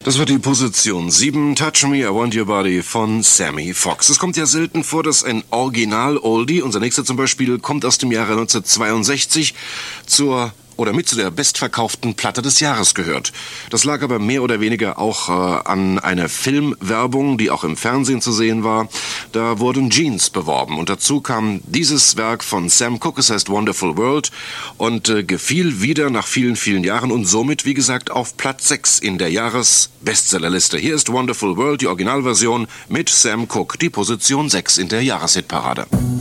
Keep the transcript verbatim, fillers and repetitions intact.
Das war die Position sieben, Touch Me, I Want Your Body von Sammy Fox. Es kommt ja selten vor, dass ein Original-Oldie, unser nächster zum Beispiel, kommt aus dem Jahre neunzehnhundertzweiundsechzig, zur oder mit zu der bestverkauften Platte des Jahres gehört. Das lag aber mehr oder weniger auch äh, an einer Filmwerbung, die auch im Fernsehen zu sehen war. Da wurden Jeans beworben und dazu kam dieses Werk von Sam Cooke, es heißt Wonderful World und äh, gefiel wieder nach vielen, vielen Jahren und somit, wie gesagt, auf Platz sechs in der Jahresbestsellerliste. Hier ist Wonderful World, die Originalversion mit Sam Cooke, die Position sechs in der Jahreshitparade.